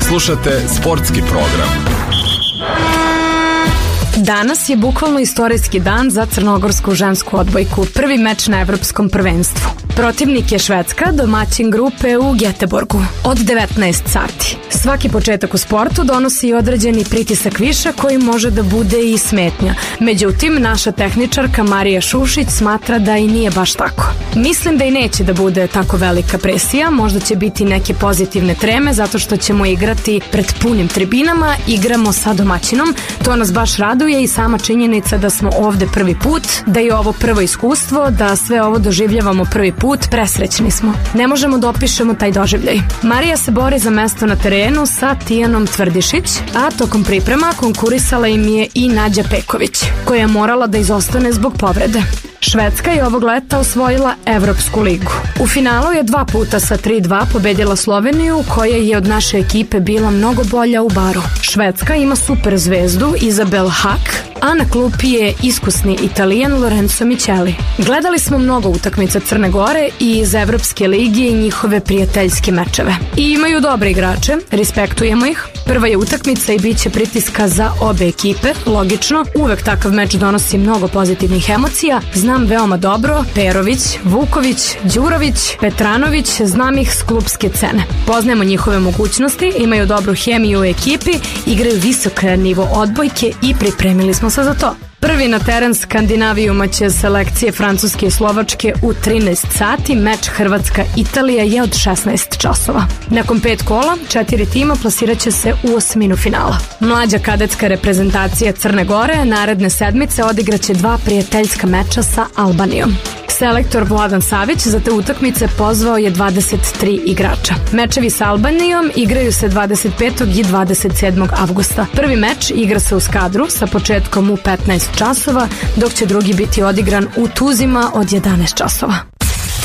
Slušate sportski program. Danas je bukvalno istorijski dan za crnogorsku žensku odbojku. Prvi meč na evropskom prvenstvu. Protivnik je Švedska, domaćin grupe u Göteborgu. Od 19 sati. Svaki početak u sportu donosi određeni pritisak više koji može da bude i smetnja. Međutim, naša tehničarka Marija Šušić smatra da i nije baš tako. Mislim da i neće da bude tako velika presija, možda će biti neke pozitivne treme zato što ćemo igrati pred punim tribinama, igramo sa domaćinom, to nas baš raduje i sama činjenica da smo ovde prvi put, da je ovo prvo iskustvo, da sve ovo doživljavamo prvi put, presrećni smo. Ne možemo da opišemo taj doživljaj. Marija se bori za mesto na terenu sa Tijanom Tvrdišić, a tokom priprema konkurisala im je i Nađa Peković, koja je morala da izostane zbog povrede. Švedska je ovog leta osvojila Evropsku ligu. U finalu je 2 puta sa 3-2 pobedila Sloveniju, koja je od naše ekipe bila mnogo bolja u baru. Švedska ima super zvezdu Izabel Hak, a na klupi je iskusni Italijan Lorenzo Micheli. Gledali smo mnogo utakmica Crne Gore i iz Evropske lige i njihove prijateljske mečeve. I imaju dobre igrače, respektujemo ih. Prva je utakmica i bit će pritiska za obe ekipe, logično. Uvek takav meč donosi mnogo pozitivnih emocija. Znam veoma dobro Perović, Vuković, Đurović, Petranović, znam ih s klupske scene. Poznajemo njihove mogućnosti, imaju dobru hemiju u ekipi, igraju visok nivo odbojke i pripremili smo se za to. Prvi na teren Skandinavijuma će selekcije Francuske i Slovačke u 13 sati, meč Hrvatska-Italija je od 16 časova. Nakon 5 kola, 4 tima plasirat će se u osminu finala. Mlađa kadetska reprezentacija Crne Gore naredne sedmice odigraće 2 prijateljska meča sa Albanijom. Selektor Vladan Savić za te utakmice pozvao je 23 igrača. Mečevi sa Albanijom igraju se 25. i 27. avgusta. Prvi meč igra se u Skadru sa početkom u 15 časova, dok će drugi biti odigran u Tuzima od 11 časova.